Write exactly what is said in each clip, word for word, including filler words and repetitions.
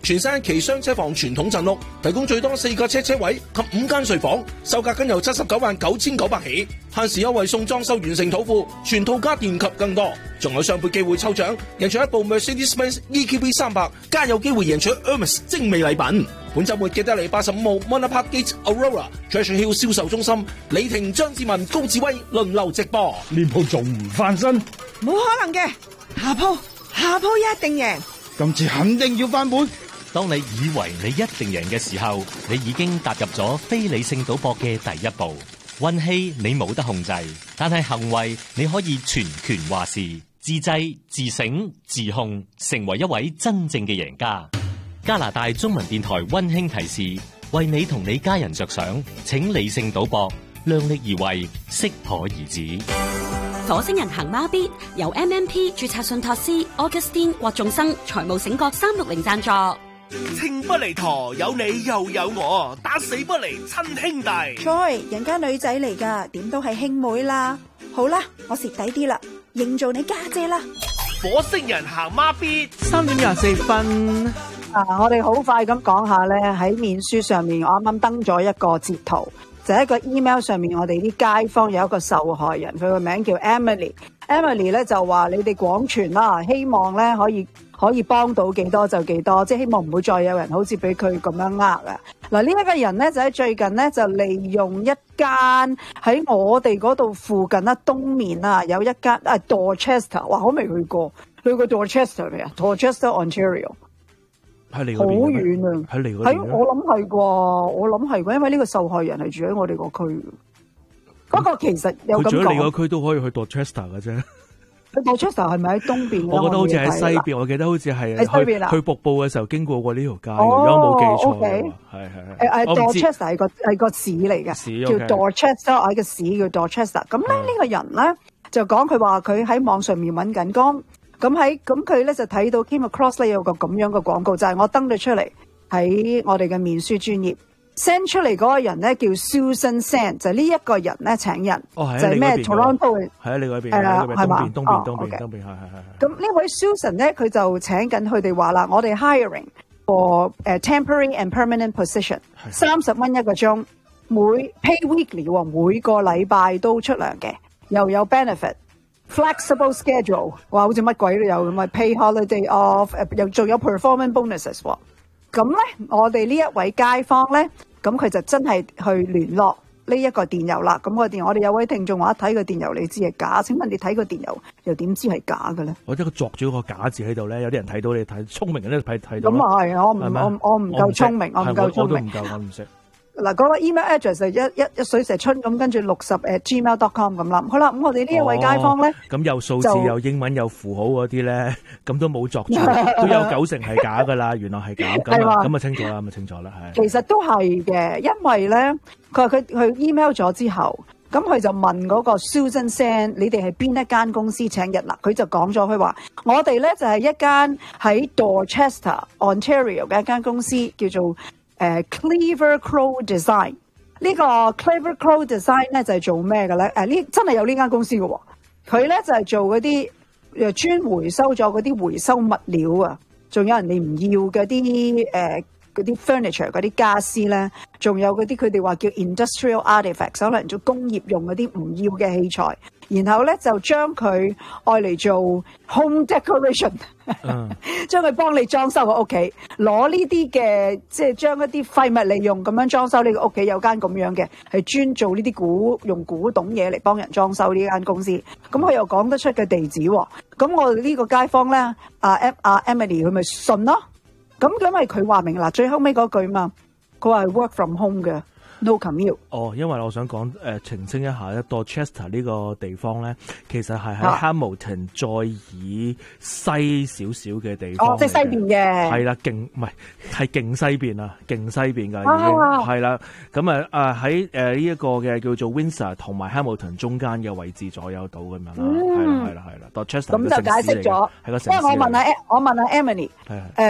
全新奇雙車房傳統鎮屋，提供最多四個車車位及五間睡房，售價僅由七十九萬九千九百起，限時優惠送裝修完成土庫，全套家電及更多，仲有雙倍機會抽獎，贏取一部 Mercedes-Benz E Q B 三百，加有機會贏取 Hermes 精美禮品。本週末記得嚟八十五號 Manor Park Gate Aurora Treasure Hill 銷售中心，李婷、張志文、高志威輪流直播。 呢鋪仲唔翻身？ 冇可能嘅，下鋪下鋪一定贏。 今次肯定要翻本。 當你以為你一定贏嘅時候，你已經踏入咗非理性賭博嘅第一步。運氣你冇得控制，但係行為你可以全權話事。自制、自省、自控，成為一位真正嘅贏家。加拿大中文電台溫馨提示：為你同你家人着想，請理性賭博，量力而為，適可而止。 火星人行孖 B 由 M M P 註冊信託師 Augustine 郭仲生財務醒覺三六零贊助。 情不離陀，有你又有我，打死不離親兄弟。 Joy，人家女仔嚟噶，點都係兄妹啦。好啦，我蝕底啲啦，認做你家姐啦。 火星人行孖 B， 三點廿四分。 啊，我哋好快咁講下咧，喺面書上面，我啱啱登咗一個截圖，就係一個 email 上面，我哋啲街坊有一個受害人，佢個名叫 Emily。Emily 咧就話你哋廣傳啦，希望咧可以可以幫到幾多就幾多，即係希望唔會再有人好似俾佢咁樣呃啊。嗱，呢一個人咧就喺最近咧就利用一間喺我哋嗰度附近啦，東面啊有一間啊 Dorchester， 哇，我未去過，你去過 Dorchester 未啊 ？Dorchester Ontario。 喺你好遠啊！ 喺你嗰邊喺我諗係啩，我諗係啩，因為呢個受害人係住喺我哋個區。不過其實有咁講， 佢住喺你個區都可以去 Dorchester 嘅啫。 Dorchester 係咪喺東邊？ 我覺得好似喺西邊，我記得好似係去去瀑布嘅時候經過過呢條街， 哦、 如果冇記錯嘅話，係係係。 誒誒 Dorchester 係個係個市嚟嘅， 市叫 Dorchester， 係個市叫 Dorchester。咁咧呢個人咧就講佢話佢喺網上面揾緊工。咁喺咁佢咧就睇到 came across 咧有個咁樣嘅廣告，就係、是、我登咗出嚟喺我哋嘅面書專頁 send 出嚟嗰個人咧叫 Susan Sand， 就呢一個人咧請人， 哦、 就係咩 Toronto 嘅， 係啊，你嗰邊係啦，係嘛？ 東邊東邊東邊東邊係係係。 咁呢位 Susan 咧佢就請緊佢哋話啦，我哋 hiring for 誒 temporary and permanent position， 三十蚊一個鐘，每 pay weekly 喎，每個禮拜都出糧嘅，又有 benefit。Flexible schedule， 哇，好似乜鬼都有咁啊 ！Pay holiday off， 又仲有 performance bonuses 喎。咁咧，我哋呢一位街坊咧，咁佢就真係去聯絡呢一個電郵啦。咁個電郵，我哋有位聽眾話一睇個電郵，你知係假。請問你睇個電郵又點知係假嘅咧？ 我覺得佢作咗個假字喺度咧，有啲人睇到你睇聰明嘅咧睇睇到。 咁啊係，我唔我我唔夠聰明，我唔夠聰明。 我都唔夠，我唔識。 嗱，嗰個 email address 係一一一水蛇春咁，跟住六十誒 gmail dot com 咁啦。好啦，咁我哋呢一位街坊咧， 咁、哦、有數字、有英文、有符號嗰啲咧，咁都冇作錯，都有九成係假噶啦。原來係假，咁啊咁啊清楚啦，咁啊清楚啦，係。 其實都係嘅，因為咧，佢話佢佢 email 咗之後，咁佢就問嗰個 Susan Sand， 你哋係邊一間公司請人啦？佢就講咗，佢話我哋咧就係、是、一間喺 Dorchester Ontario 嘅一間公司，叫做。誒、uh, Clever Crow Design 呢個 Clever Crow Design 咧就係、是、做咩嘅咧？誒、啊、呢真係有呢間公司嘅喎、哦，佢咧就係、是、做嗰啲誒專回收咗嗰啲回收物料啊，仲有人哋唔要嗰啲誒嗰啲 furniture 嗰啲家私咧，仲有嗰啲佢哋話叫 industrial artifacts， 可能做工業用嗰啲唔要嘅器材，然後咧就將佢愛嚟做 home decoration。嗯、將佢幫你裝修個屋企，攞呢啲嘅即係將一啲廢物利用咁樣裝修呢個屋企，有間咁樣嘅係專做呢啲古用古董嘢嚟幫人裝修呢間公司。咁佢又講得出嘅地址，咁我哋呢個街坊咧，阿 M 阿 Emily 佢咪信咯。咁因為佢話明嗱，最後尾嗰句嘛，佢話係 work from home 嘅。No commute。 哦，因為我想講誒、呃、澄清一下咧 Dorchester 呢個地方咧，其實係喺 Hamilton 再以西少少嘅地方。 哦，即係西邊嘅。 係啦，勁唔係係勁西邊啊，勁西邊㗎已經係啦。咁啊啊喺誒呢一個嘅叫做 Windsor 同埋 Hamilton 中間嘅位置左右到咁樣啦。係啦係啦係啦 Dorchester 咁就解釋咗。 係個城市嚟嘅。 因為我問下我問下 Emily 誒。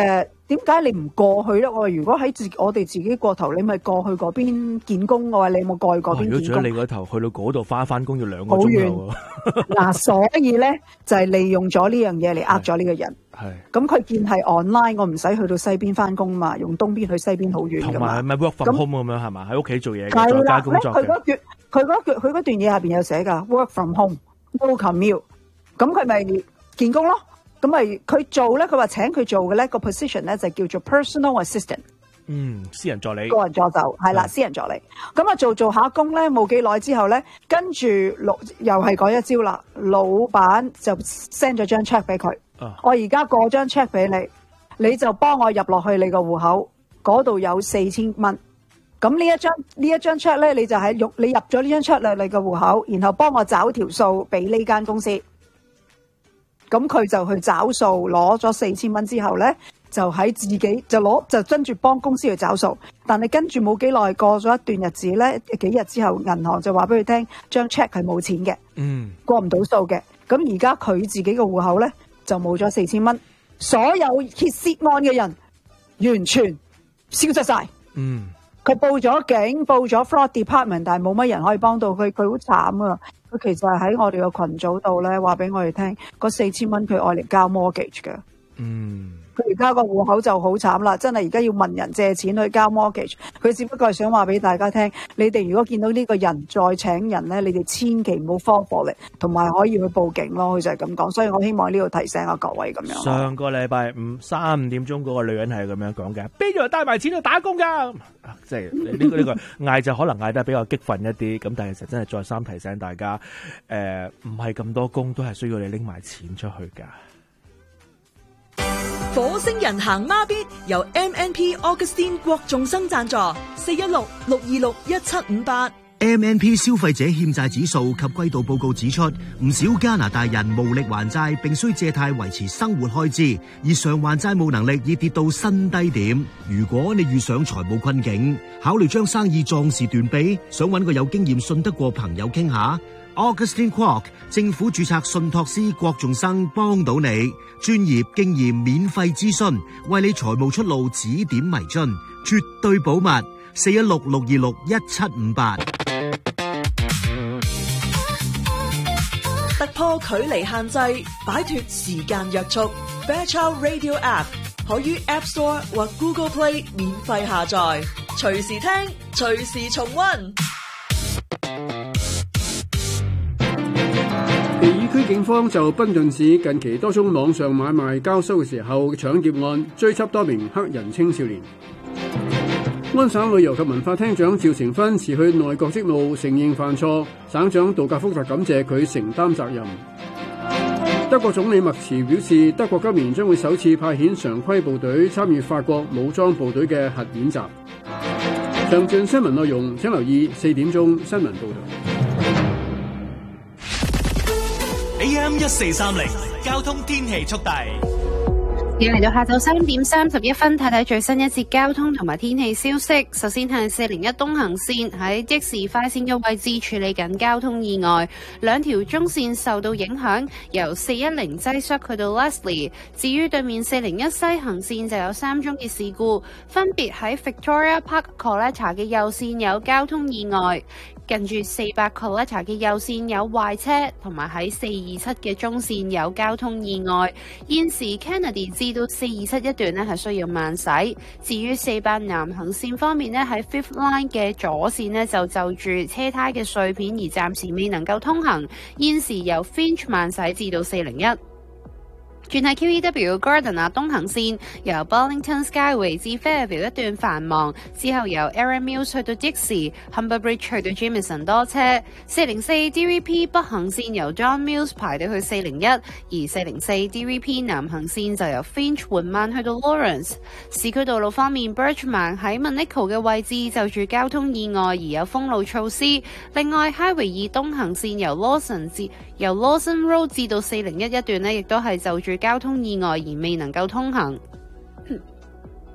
點解你唔過去咧？我話如果喺自我哋自己過頭，你咪過去嗰邊見工。我話你有冇過去嗰邊見工？ 如果住喺你嗰頭，去到嗰度翻翻工要兩個鐘頭。 嗱，所以咧就係、是、利用咗呢樣嘢嚟呃咗呢個人。係。咁佢見係 online，我唔使去到西邊翻工嘛，用東邊去西邊好遠㗎嘛。同埋咪 work from home 咁樣係嘛？喺屋企做嘢，在家工作嘅。佢嗰段佢嗰段佢嗰段嘢下邊有寫㗎 ，work from home，no commute。咁佢咪見工咯？咁咪佢做咧，佢話請佢做嘅咧個 position 咧就叫做 personal assistant， 嗯，私人助理， 個人助手係啦，私人助理。咁啊做做下工咧，冇幾耐之後咧，跟住老又係嗰一招啦，老闆就 send 咗張 check 俾佢，啊、我而家過張 check 俾你，你就幫我入落去你個戶口，嗰度有四千蚊。咁呢一張呢一張 check 咧，你就喺用你入咗呢張 check 落你個戶口，然後幫我找條數俾呢間公司。咁佢就去找數，攞咗四千蚊之後咧，就喺自己就攞就跟住幫公司去找數。但係跟住冇幾耐，過咗一段日子咧，幾日之後，銀行就話俾佢聽，張 check 係冇錢嘅，嗯，過唔到數嘅。咁而家佢自己嘅戶口咧就冇咗四千蚊，所有揭涉案嘅人完全消失晒。嗯，佢報咗警，報咗 fraud department， 但係冇乜人可以幫到佢，佢好慘啊！佢其實喺我哋個群組度咧，話俾我哋聽，嗰四千蚊佢愛嚟交 mortgage 嘅。嗯，佢而家個戶口就好慘啦，真係而家要問人借錢去交 mortgage。佢只不過係想話俾大家聽，你哋如果見到呢個人再請人咧，你哋千祈唔好 fall for 嚟，同埋可以去報警咯。佢就係咁講，所以我希望呢度提醒下各位咁樣。 上個禮拜五三五點鐘嗰個女人係咁樣講嘅，邊度帶埋錢去打工㗎？即係呢個呢個嗌就可能嗌得比較激憤一啲，咁但係其實真係再三提醒大家，誒唔係咁多工都係需要你拎埋錢出去㗎。 火星人行孖咇由 M N P Augustine 郭仲生贊助，四一六六二六一七五八。 M N P 消費者欠債指數及季度報告指出，唔少加拿大人無力還債，並需借貸維持生活開支，而償還債務能力已跌到新低點。如果你遇上財務困境，考慮將生意壯士斷臂，想揾個有經驗、信得過朋友傾下。Augustine Kwok 政府註冊信託師郭仲生幫到你，專業經驗免費諮詢，為你財務出路指點迷津，絕對保密。四一六六二六一七五八。 突破距離限制，擺脫時間約束。Fairchild Radio App 可於 App Store 或 Google Play 免費下載，隨時聽，隨時重溫。 皮爾區警方就賓頓市近期多宗網上買賣交收嘅時候搶劫案，追緝多名黑人青少年。安省旅遊及文化廳長趙成芬辭去內閣職務，承認犯錯。省長杜格福特感謝佢承擔責任。德國總理默茨表示，德國今年將會首次派遣常規部隊參與法國武裝部隊嘅核演習。詳盡新聞內容，請留意四點鐘新聞報道。 A M 一四三零交通天氣速遞。 要嚟到下晝三點三十一分，睇睇最新一節交通同埋天氣消息。首先係四零一東行線喺的士快線嘅位置處理緊交通意外，兩條中線受到影響，由四一零擠塞去到 Leslie。至於對面四零一西行線就有三宗嘅事故，分別喺 Victoria Park Coletta 嘅右線有交通意外，近住四百 Coletta 嘅右線有壞車，同埋喺四二七嘅中線有交通意外。現時 Kennedy 至到四二七一段呢係需要慢駛。至於四八南行線方面呢，喺 Fifth Line 嘅左線呢就就住車胎嘅碎片而暫時未能夠通行。現時由 Finch 慢駛至到四零一。轉係 Q E W Gardiner 東行線，由 Burlington Skyway 至 Fairview 一段繁忙，之後由 Erin Mills 去到 Dixie、Humber Bridge 去到 Jameson 多車。四零四 D V P 北行線由 John Mills 排到去四零一，而四零四 D V P 南行線就由 Finch 緩慢去到 Lawrence。市區道路方面 ，Birchman 喺 Monaco 嘅位置就住交通意外而有封路措施。另外 Highway 二東行線由 Lawson 至由 Lawson Road 至到四零一一段呢，亦都係就住交通意外而未能夠通行。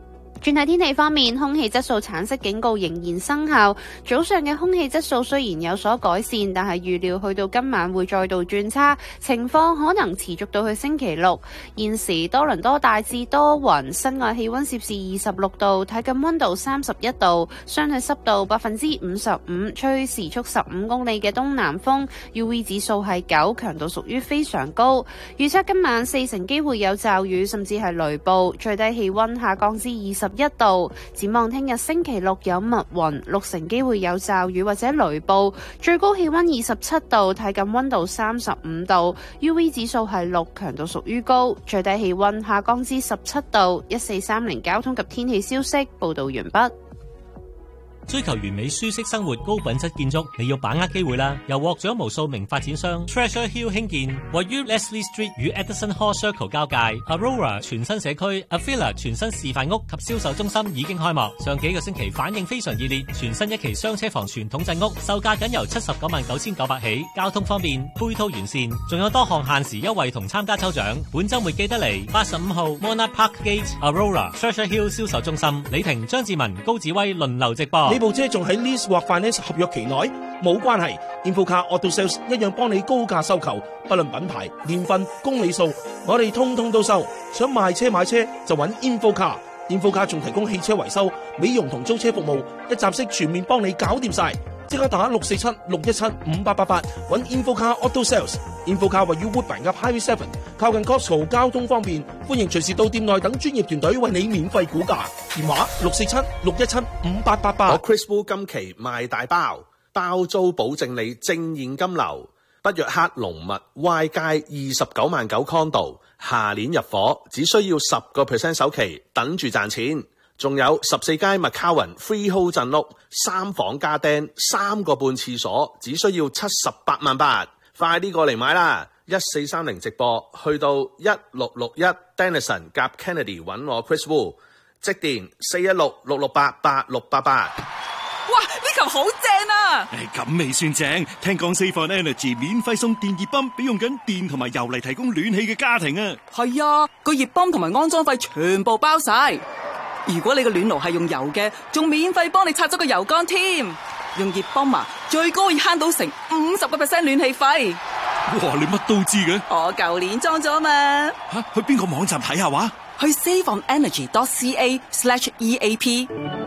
轉睇天氣方面，空氣質素橙色警告仍然生效。早上嘅空氣質素雖然有所改善，但係預料去到今晚會再度轉差，情況可能持續到去星期六。現時多倫多大致多雲，室外氣溫攝氏二十六度，體感溫度三十一度，相對濕度百分之五十五，吹時速十五公里嘅東南風。U V 指數係九，強度屬於非常高。預測今晚四成機會有驟雨，甚至係雷暴，最低氣溫下降至二十一度。展望聽日星期六有密雲，六成機會有驟雨或者雷暴，最高氣溫二十七度，體感溫度三十五度。U V 指數係六，強度屬於高，最低氣溫下降至十七度。一四三零交通及天氣消息報道完畢。 追求完美舒適生活、高品質建築，你要把握機會啦！由獲獎無數名發展商 Treasure Hill 興建，位於 Leslie Street 與 Edison Hall Circle 交界 Aurora 全新社區 Avila 全新示範屋及銷售中心已經開幕。上幾個星期反應非常熱烈，全新一期雙車房傳統鎮屋售價僅由七十九萬九千九百起，交通方便，配套完善，仲有多項限時優惠同參加抽獎。本週末記得嚟八十五號 Monarch Park Gate Aurora Treasure Hill 銷售中心，李婷、張志文、高志威輪流直播。 呢部車仲喺 lease 或 finance 合約期內，冇關係。InfoCar Auto Sales 一樣幫你高價收購，不論品牌、年份、公里數，我哋通通都收。想賣車買車就揾 InfoCar。InfoCar 仲提供汽車維修、美容同租車服務，一站式全面幫你搞掂晒。即刻打六四七六一七五八八八揾 InfoCar Auto Sales。InfoCar 位於 Woodbine 嘅 Highway Seven， 靠近 Costco， 交通方便，歡迎隨時到店內等專業團隊為你免費估價。電話六四七六一七五八八八。 我 Chris Wu 今期賣大包，包租保證你正現金流。北約克龍物 Y 街二十九萬九 condo， 下年入伙，只需要十個 percent 首期，等住賺錢。仲有十四街麥卡雲 Freehold 鎮屋，三房加釘，三個半廁所，只需要七十八萬八，快啲過嚟買啦！一四三零直播去到一六六一 Denison 夾 Kennedy 揾我 Chris Wu， 即電四一六六六八八六八八。 哇！呢球好正啊！誒，咁未算正，聽講 Save on Energy 免費送電熱泵俾用緊電同埋油嚟提供暖氣嘅家庭啊！ 係啊，個熱泵同埋安裝費全部包晒。如果你個暖爐係用油嘅，仲免費幫你拆咗個油缸添。用熱泵啊，最高可以慳到成五十個 percent 暖氣費。 哇！你乜都知嘅？ 我舊年裝咗嘛。 吓、啊，去邊個網站睇下話？ 去 saveonenergy.ca slash eap。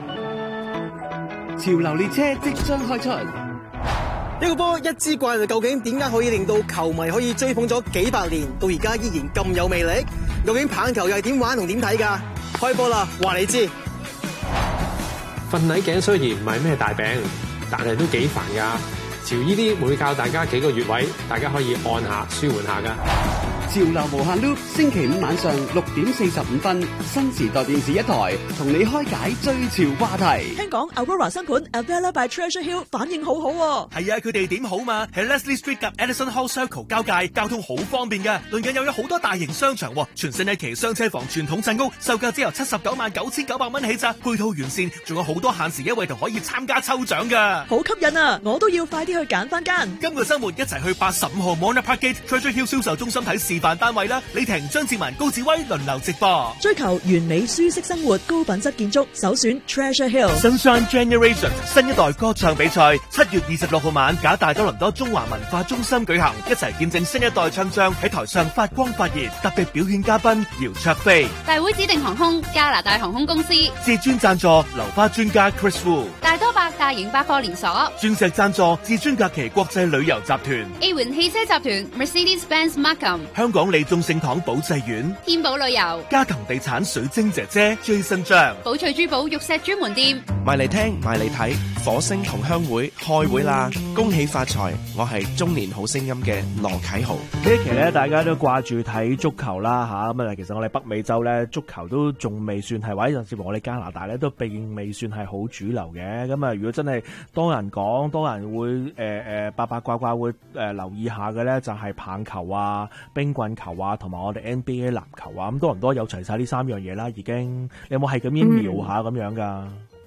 潮流列車即將開出。一個波一支怪，究竟點解可以令到球迷可以追捧咗幾百年，到而家依然咁有魅力？究竟棒球又係點玩同點睇㗎？開波啦，話你知。 瞓捩頸雖然唔係咩大病，但係都幾煩㗎。潮依啲會教大家幾個穴位，大家可以按下舒緩下㗎。 潮流無限 loop， 星期五晚上六點四十五分，新時代電視一台同你開解最潮話題。 聽講 Aurora 新盤 Avila by Treasure Hill 反應好好喎。 係啊，佢哋點好嘛？喺 Leslie Street 及 Edison Hall Circle 交界，交通好方便㗎。鄰近又有好多大型商場，全新一期雙車房傳統鎮屋，售價只由七十九萬九千九百蚊起咋，配套完善，仲有好多限時優惠同可以參加抽獎㗎。 好吸引啊！我都要快啲去揀翻間。 今個週末一齊去八十五號 Monarch Park Gate Treasure Hill 銷售中心睇示範單位啦！李婷、張志文、高志威輪流直播， 追求完美舒適生活、高品質建築，首選 Treasure Hill。 Sunshine Generation 新一代歌唱比賽，七月二十六號晚，假大多倫多中華文化中心舉行，一齊見證新一代唱將喺台上發光發熱。特別表演嘉賓姚焯菲， 大會指定航空加拿大航空公司， 至尊贊助流花專家 Chris Wu， 大多百大型百貨連鎖， 鑽石贊助至尊假期國際旅遊集團 A 環汽車集團 Mercedes-Benz Markham， 香港利眾聖堂保濟院， 天寶旅遊， 嘉騰地產水晶姐姐 Jason 張， 寶翠珠寶玉石專門店。 埋嚟聽埋嚟睇，火星同鄉會開會啦！恭喜發財，我係中年好聲音嘅羅啟豪。 呢一期咧，大家都掛住睇足球啦吓，咁啊，其實我哋北美洲咧足球都仲未算係，或者甚至乎我哋加拿大咧都並未算係好主流嘅。咁啊，如果真係多人講，多人會誒誒八八卦卦會誒、呃、留意下嘅咧，就係、是、棒球啊、冰棍球啊，同埋我哋 N B A 籃球啊，咁多倫多有齊晒呢三樣嘢啦，已經。你有冇係咁樣瞄下咁樣噶？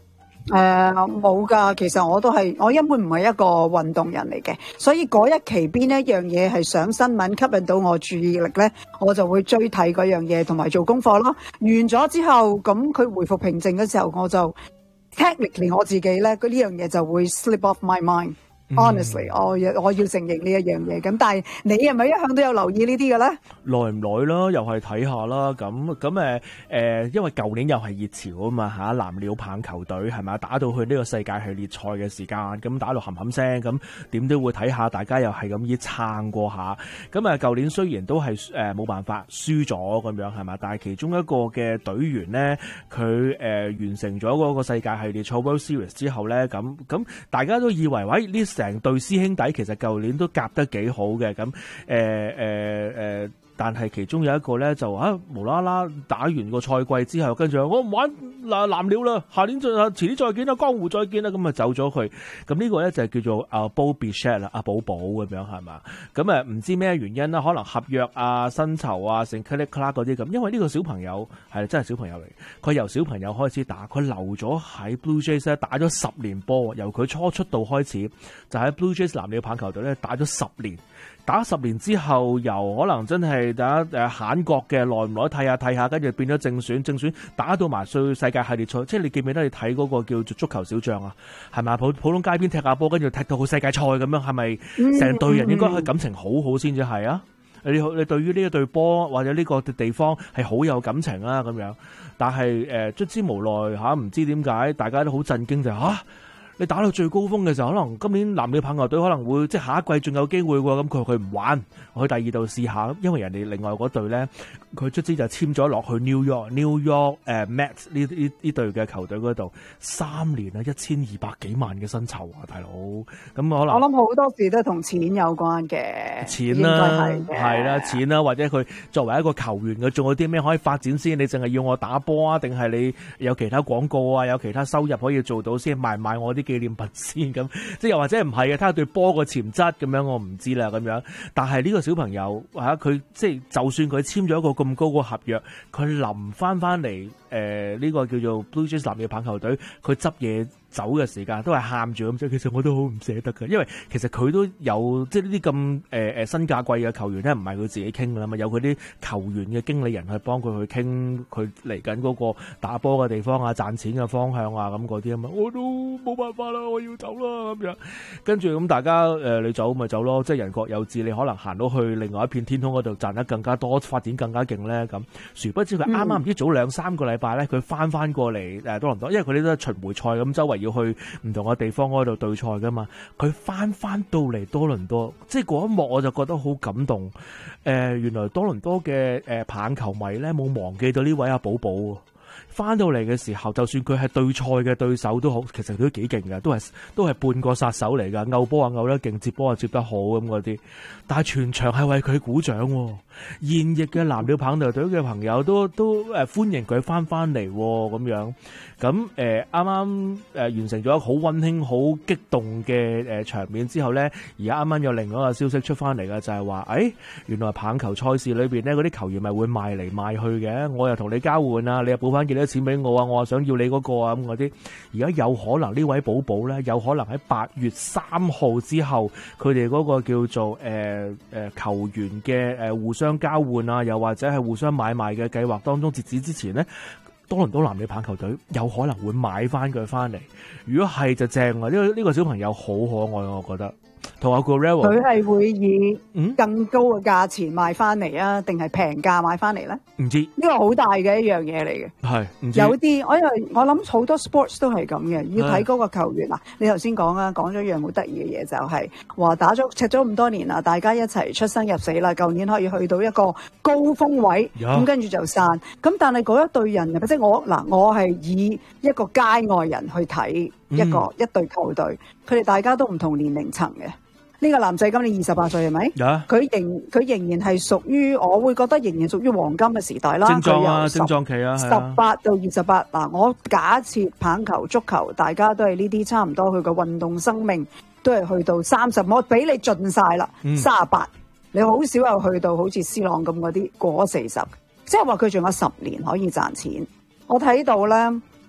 誒冇㗎，其實我都係我一般唔係一個運動人嚟嘅，所以嗰一期邊一樣嘢係上新聞吸引到我注意力咧，我就會追睇嗰樣嘢同埋做功課咯。完咗之後，咁佢回復平靜嘅時候，我就 technically 我自己咧，佢呢樣嘢就會 slip off my mind。Honestly，我要我要承認呢一樣嘢。咁但係你係咪一向都有留意呢啲嘅咧？ 耐唔耐啦，又係睇下啦。咁咁誒誒，因為舊年又係熱潮啊嘛嚇，藍鳥棒球隊係咪打到去呢個世界系列賽嘅時間，咁打到冚冚聲，咁點都會睇下，大家又係咁依撐過下。咁啊，舊年雖然都係誒冇辦法輸咗咁樣係嘛，但係其中一個嘅隊員咧，佢誒、呃、完成咗嗰個世界系列賽 World Series 之後咧，咁咁大家都以為喂呢？成對師兄弟其實舊年都夾得幾好嘅，咁誒誒誒，但係其中有一個咧就啊無啦啦打完個賽季之後，跟住我唔玩嗱藍鳥啦，下年再遲啲再見啦，江湖再見啦，咁啊走咗去。咁呢個咧就係叫做啊 Bo Bichette 啦，阿寶寶咁樣係嘛？咁誒唔知咩原因啦，可能合約啊、薪酬啊、成 click click 嗰啲咁。因為呢個小朋友係真係小朋友嚟，佢由小朋友開始打，佢留咗喺 Blue Jays 咧打咗十年波，由佢初出道開始就喺 Blue Jays 藍鳥棒球隊咧打咗十年。打十年之後，由可能真係打誒閒角嘅，耐唔耐睇下睇下，跟住變咗正選，正選打到埋去世界系列賽。即係你記唔記得你睇嗰個叫做足球小將啊？係咪普普通街邊踢下波，跟住踢到去世界賽咁樣？係咪成隊人應該係感情好好先至係啊？你你對於呢一隊波或者呢個地方係好有感情啊咁樣。但係誒卒之無奈嚇，唔知點解大家都好震驚就嚇。啊你打到最高峰嘅時候，可能今年藍鳥棒球隊可能會即係下一季仲有機會喎。咁佢佢唔玩，我去第二度試下。因為人哋另外嗰隊咧，佢卒之就簽咗落去 New York New York 誒、uh, Mets 呢呢呢隊嘅球隊嗰度，三年啊一千二百幾萬嘅薪酬啊，大佬。咁可能我諗好多時都同錢有關嘅， 錢啦，係啦，錢啦，或者佢作為一個球員嘅，仲有啲咩可以發展先？你淨係要我打波啊，定係你有其他廣告啊，有其他收入可以做到先？賣唔賣我啲紀念品先咁，即係又或者唔係嘅，睇下對波個潛質咁樣，我唔知啦咁樣。但係呢個小朋友嚇佢即係就算佢簽咗一個咁高個合約，佢臨翻翻嚟誒呢個叫做 Blue Jays 藍鳥棒球隊，佢執嘢走嘅時間都係喊住咁，其實我都好唔捨得嘅，因為其實佢都有即係呢啲咁誒誒身價貴嘅球員咧，唔係佢自己傾㗎啦嘛，有佢啲球員嘅經理人去幫佢去傾佢嚟緊嗰個打波嘅地方啊、賺錢嘅方向啊咁嗰啲啊嘛，我都冇辦法啦，我要走啦咁樣。跟住咁大家誒、呃、你走咪走咯，即係人各有志，你可能行到去另外一片天空嗰度賺得更加多，發展更加勁咧咁。殊不知佢啱啱唔知早兩三個禮拜咧，佢翻翻過嚟誒多倫多，因為佢哋都係巡迴賽咁，周圍要去唔同嘅地方嗰度對賽噶嘛。佢翻翻到嚟多倫多，即係嗰一幕我就覺得好感動。誒、呃，原來多倫多嘅誒、呃、棒球迷咧冇忘記到呢位阿寶寶。翻到嚟嘅時候，就算佢係對賽嘅對手都好，其實佢都幾勁嘅，都係都係半個殺手嚟噶，勾波啊勾得勁，接波啊接得好咁嗰啲。但係全場係為佢鼓掌，現役嘅藍鳥棒球隊嘅朋友都都誒歡迎佢翻翻嚟咁樣。咁誒啱啱誒完成咗一個好溫馨、好激動嘅誒場面之後咧，而家啱啱有另外一個消息出翻嚟嘅，就係話誒原來棒球賽事裏邊咧嗰啲球員咪會賣嚟賣去嘅，我又同你交換啊，你又補翻幾多錢俾我啊，我又想要你嗰個啊咁嗰啲。而家有可能呢位寶寶咧，有可能喺八月三號之後，佢哋嗰個叫做誒誒、呃呃、球員嘅誒互相交換啊，又或者係互相買賣嘅計劃當中截止之前咧，多倫多藍鳥棒球隊有可能會買翻佢翻嚟。如果係就正啊！呢、這個呢、這個小朋友好可愛，我覺得。同阿 Guerrero 佢係會以更高嘅價錢賣翻嚟啊，定係平價買翻嚟咧？ 唔知呢個好大嘅一樣嘢嚟嘅。 係唔知有啲我因為我諗好多 sports 都係咁嘅，要睇嗰個球員啊。你頭先講啊，講咗一樣好得意嘅嘢，就係、是、話打咗踢咗咁多年啦，大家一齊出生入死啦，舊年可以去到一個高峰位，咁跟住就散。咁但係嗰一隊人，即係我嗱，我係以一個街外人去睇。一個、嗯、一隊球隊，佢哋大家都唔同年齡層嘅。呢、這個男仔今年二十八歲係咪？佢、yeah. 仍佢仍然係屬於，我會覺得仍然屬於黃金嘅時代啦。 精壯啊，精壯期啊， 十八到二十八。嗱，我假設棒球、足球，大家都係呢啲差唔多，佢嘅運動生命都係去到三十，我俾你盡晒啦，三十八。你好少有去到好似 C 朗咁嗰啲過咗四十，即係話佢仲有十年可以賺錢。我睇到咧。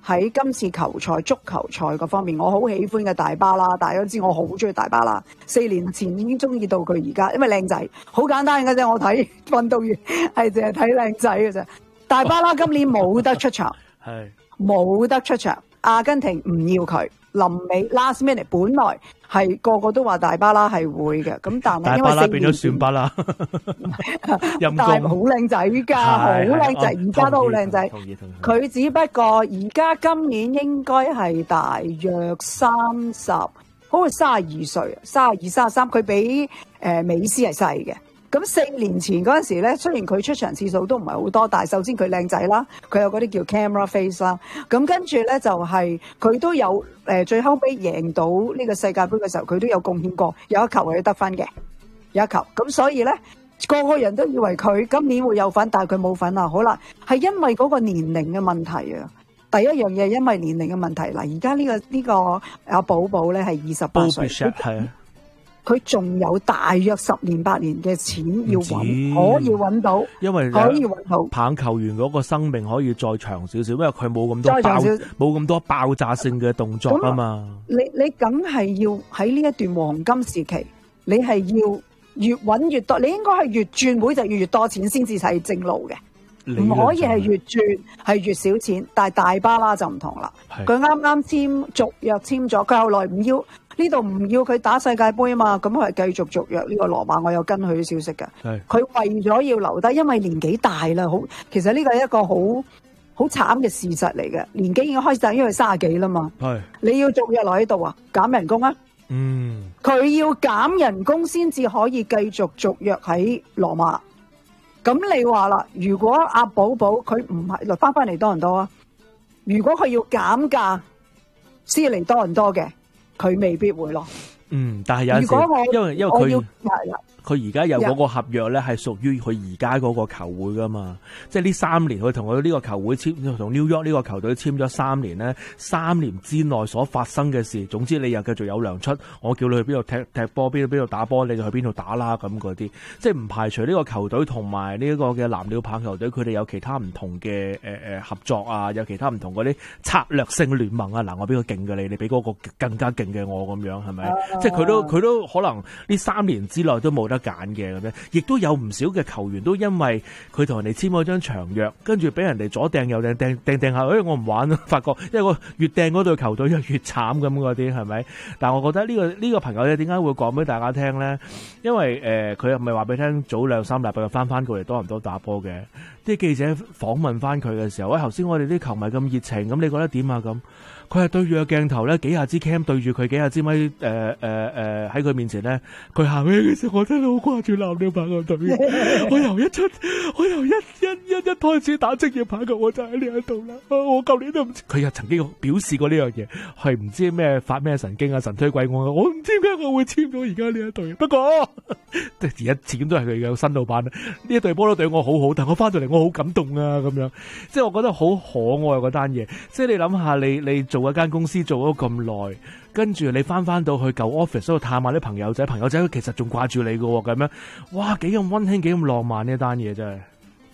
喺今次球賽足球賽嗰方面，我好喜歡嘅大巴啦，大家都知我好中意大巴啦。四年前已經中意到佢而家，因為靚仔，好簡單嘅啫。我睇運動員係淨係睇靚仔嘅啫。大巴啦今年冇得出場， 係冇得出場。阿根廷唔要佢，臨尾 last minute 本來係個個都話大巴拉係會嘅，咁但係因為大巴拉變咗算巴拉， 但係好靚仔㗎，好靚仔，而家都好靚仔。佢只不過而家今年應該係大約三十，好似三十二歲，三十二、三十三，佢比誒美斯係細嘅。咁四年前嗰陣時咧，雖然佢出場次數都唔係好多，但係首先佢靚仔啦，佢有嗰啲叫 camera face 啦。咁跟住咧就係、是、佢都有誒、呃，最後尾贏到呢個世界盃嘅時候，佢都有貢獻過，有一球係得分嘅，有一球。咁所以咧，個個人都以為佢今年會有份，但係佢冇份啊。好啦，係因為嗰個年齡嘅問題啊。第一樣嘢因為年齡嘅問題。嗱，而家呢個呢、這個阿寶寶咧係二十八歲。佢仲有大約十年八年嘅錢要揾，可以揾到， 因為可以揾到棒球員嗰個生命可以再長少少，因為佢冇咁多爆冇咁多爆炸性嘅動作啊嘛。 你你梗係要喺呢一段黃金時期，你係要越揾越多，你應該係越轉會就越越多錢先至係正路嘅，唔可以係越轉係越少錢。但係大巴拉就唔同啦，佢啱啱簽續約簽咗，佢後來唔要。呢度唔要佢打世界盃啊嘛，咁佢係繼續續約呢個羅馬，我有跟佢啲消息嘅。佢為咗要留低，因為年紀大啦，好其實呢個係一個好好慘嘅事實嚟嘅。年紀已經開始大，因為三十幾啦嘛。係你要續約留喺度啊，減人工啊。嗯，佢要減人工先至可以繼續續約喺羅馬。咁你話啦，如果阿寶寶佢唔係翻翻嚟多倫多啊？如果佢要減價先嚟多倫多嘅？佢未必會咯。嗯，但係有陣時，因為因為佢佢而家有嗰個合約咧，係屬於佢而家嗰個球會噶嘛。即係呢三年，佢同佢呢個球會簽，同 New York 呢個球隊簽咗三年咧。三年之內所發生嘅事，總之你又繼續有糧出，我叫你去邊度踢踢波，邊度邊度打波，你就去邊度打啦咁嗰啲。即係唔排除呢個球隊同埋呢一個嘅藍鳥棒球隊，佢哋有其他唔同嘅誒誒合作啊，有其他唔同嗰啲策略性聯盟啊。嗱，我比較勁嘅你，你俾嗰個更加勁嘅我咁樣，係咪？啊、即係佢都佢都可能呢三年之內都冇得揀嘅咁樣，亦都有唔少嘅球員都因為佢同人哋簽咗張長約，跟住俾人哋左掟右掟掟掟掟下，誒、哎、我唔玩啦，發覺因為個越掟嗰隊球隊就越慘咁嗰啲係咪？但係我覺得呢、這個呢、這個朋友咧點解會講俾大家聽咧？因為誒佢又唔係話俾你聽早兩三禮拜又翻翻過嚟多倫多打波嘅，啲記者訪問翻佢嘅時候，喂頭先我哋啲球迷咁熱情，咁你覺得點啊咁？佢係對住個鏡頭咧，幾下支 cam 對住佢，幾下支咪誒誒誒喺佢面前咧，佢喊咩嘅時候，我真係好掛住藍鳥棒球隊。我由一出，我由一一一一開始打職業棒球，我就喺呢一度啦。我舊年都唔知，佢又曾經表示過呢樣嘢，係唔知咩發咩神經啊，神推鬼我，我唔知點解我會簽到而家呢一隊。不過而家始終都係佢嘅新老闆，呢一隊波都對我好好，但我翻到嚟我好感動啊咁樣，即係我覺得好可愛嗰單嘢。即係你諗下，你你做做一間公司做咗咁耐，跟住你翻翻到去舊 office 度探下啲朋友仔，朋友仔其實仲掛住你噶咁樣，哇，幾咁溫馨，幾咁浪漫呢單嘢真係。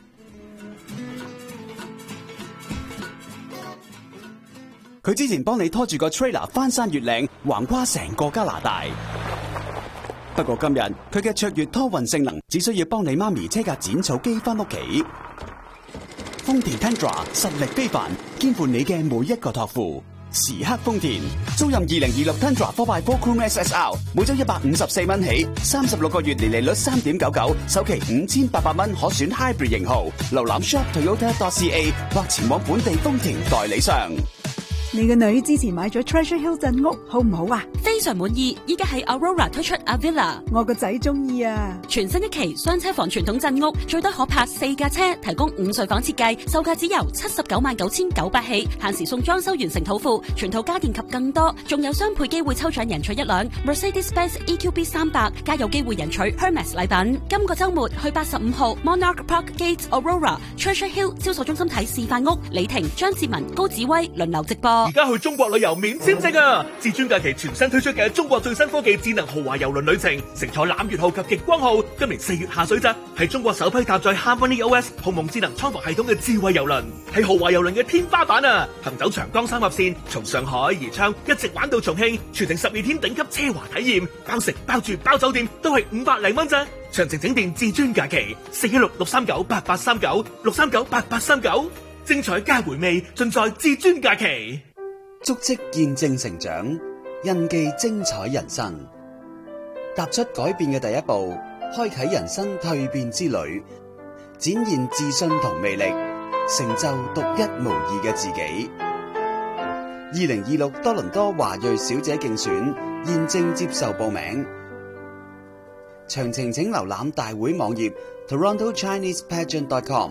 佢之前幫你拖住個 trailer 翻山越嶺，橫跨成個加拿大。不過今日佢嘅卓越拖運性能，只需要幫你媽咪車架剪草機翻屋企。豐田 Tundra 實力非凡，肩負你嘅每一個託付。時刻豐田，租賃二零二六 Tundra four by four Chrome S S R， 每周一百五十四蚊起，三十六個月年利率三點九九，首期五千八百蚊可選 Hybrid 型號。瀏覽 shop toyota dot c a 或前往本地豐田代理商。 你個女之前買咗 Treasure Hill 鎮屋，好唔好啊？ 非常滿意，依家喺 Aurora 推出 Avila， 我個仔中意啊！ 全新一期雙車房傳統鎮屋，最多可泊四架車，提供五睡房設計，售價只由七十九萬九千九百起，限時送裝修完成土庫，全套家電及更多，仲有雙倍機會抽獎贏取一輛 Mercedes-Benz E Q B 三百，加有機會贏取 Hermes 禮品。今個週末去八十五號 Monarch Park Gate Aurora Treasure Hill 招售中心睇示範屋，李婷、張志文、高子威輪流直播。 而家去中國旅遊免簽證啊！至尊假期全新推推出嘅中國最新科技智能豪華郵輪旅程，乘坐攬月號及極光號，今年四月下水咋，係中國首批搭載 HarmonyOS 鴻蒙智能艙服系統嘅智慧郵輪，係豪華郵輪嘅天花板啊！行走長江三峽線，從上海宜昌一直玩到重慶，全程十二天頂級奢華體驗，包食包住包酒店都係五百零蚊咋。詳情請電至尊假期四一六六三九八八三九六三九八八三九，精彩加回味盡在至尊假期。 足跡見證成長，印記精彩人生。踏出改變嘅第一步，開啟人生蛻變之旅，展現自信同魅力，成就獨一無二嘅自己。二零二六多倫多華裔小姐競選現正接受報名，詳情請瀏覽大會網頁 toronto chinese pageant dot com，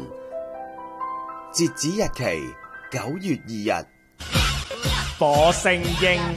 截止日期九月二日。 火星鷹。